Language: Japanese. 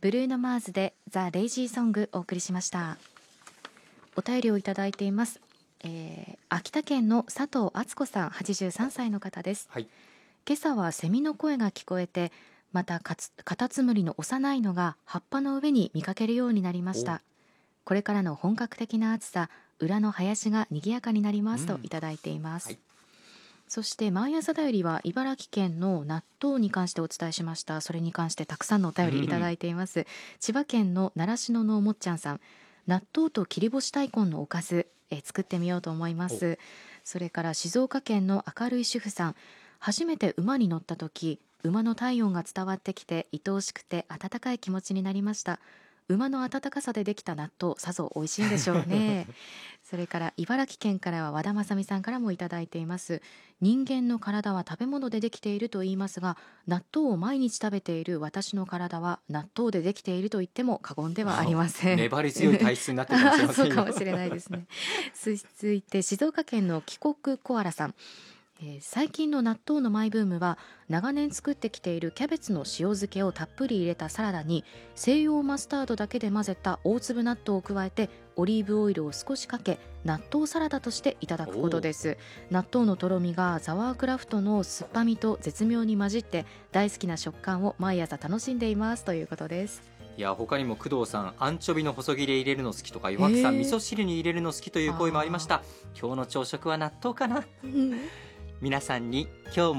ブルーノマーズでザ・レイジーソングお送りしました。お便りをいただいています。秋田県の佐藤敦子さん、83歳の方です。 はい、 今朝はセミの声が聞こえて、またカタツムリの幼いのが葉っぱの上に見かけるようになりました。これからの本格的な暑さ、裏の林が賑やかになりますといただいています。 はい、 そして毎朝だよりは茨城県の納豆に関してお伝えしました。それに関してたくさんのお便りいただいています。千葉県の習志野のもっちゃんさん、納豆と切り干し大根のおかず、作ってみようと思います。それから静岡県の明るい主婦さん、初めて馬に乗った時、馬の体温が伝わってきて愛おしくて温かい気持ちになりました。馬の温かさでできた納豆、さぞ美味しいんでしょうね。それから茨城県からは和田正美さんからもいただいています。人間の体は食べ物でできていると言いますが、納豆を毎日食べている私の体は納豆でできていると言っても過言ではありません。 粘り強い体質になってるかもしれませんよ。 そうかもしれないですね。続いて静岡県の帰国コアラさん、最近の納豆のマイブームは、長年作ってきているキャベツの塩漬けをたっぷり入れたサラダに西洋マスタードだけで混ぜた大粒納豆を加えてオリーブオイルを少しかけ、納豆サラダとしていただくことです。納豆のとろみがザワークラフトの酸っぱみと絶妙に混じって大好きな食感を毎朝楽しんでいますということです。 いや、他にも工藤さん、アンチョビの細切れ入れるの好きとか、岩木さん、味噌汁に入れるの好きという声もありました。今日の朝食は納豆かな。皆さんに今日も